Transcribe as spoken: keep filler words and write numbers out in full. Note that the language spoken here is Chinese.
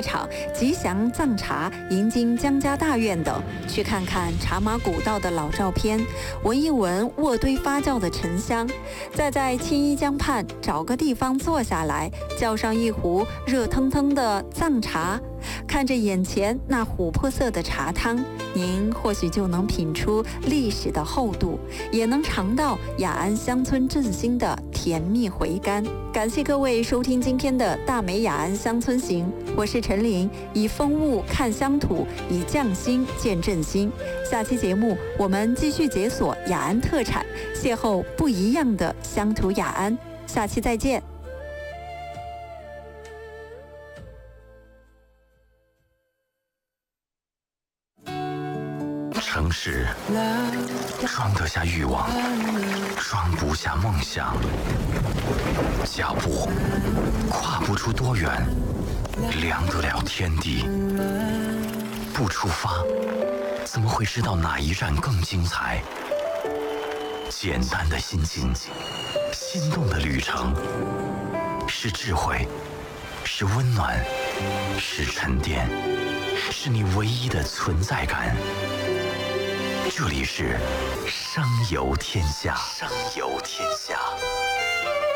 茶厂、吉祥藏茶、银津江家大院等，去看看茶马古道的老照片，闻一闻渥堆发酵的沉香，再在青衣江畔找个地方坐下来，叫上一壶热腾腾的藏茶，看着眼前那琥珀色的茶汤，您或许就能品出历史的厚度，也能尝到雅安乡村振兴的甜蜜回甘。感谢各位收听今天的大美雅安乡村行，我是陈琳，以风物看乡土，以匠心见振兴。下期节目我们继续解锁雅安特产，邂逅不一样的乡土雅安。下期再见。 城市装得下欲望，装不下梦想。脚步跨不出多远，量得了天地。不出发，怎么会知道哪一站更精彩？简单的心境，心动的旅程，是智慧，是温暖，是沉淀，是你唯一的存在感。这里是声游天下，声游天下。